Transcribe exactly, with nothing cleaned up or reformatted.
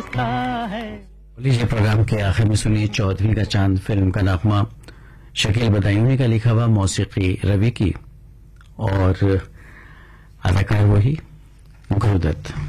फैसला है। लीजिए प्रोग्राम के आखिर में सुनिए चौधरी का चांद फिल्म का नगमा शकील बदायूनी का लिखा हुआ, मौसीकी रवि की और अदाकार वही गुरुदत्त।